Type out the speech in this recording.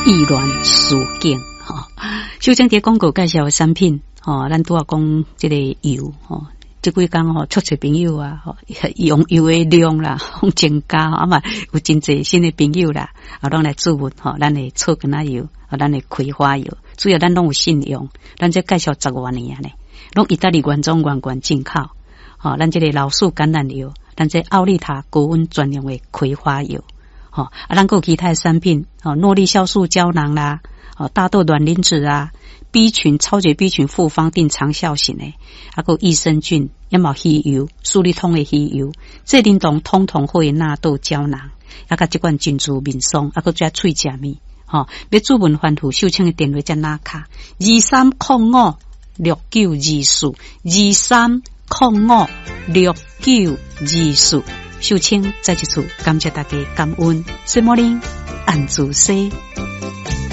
意乱思境秀清伫广告介绍的产品咱拄仔讲这个油这几天促侪朋友啊用油的量啦增加嘛有真侪新的朋友啦拢来注文咱的草根仔油咱的葵花油主要咱拢有信用咱这介绍10多年啊呢拢意大利原装原罐进口咱这个老树橄榄油咱这奥利塔高温专用的葵花油咱还有其他的产品诺丽酵素胶囊啦大豆卵磷脂啊 B 群超级 B 群复方定长效型的还有益生菌也有鱼油苏利通的鱼油这灵动通通会纳豆胶囊还有这款珍珠面霜还有这脆食面要注文欢呼秀清的电话在哪卡23056924 23056924秀清再一次感谢大家感恩什么呢？安住西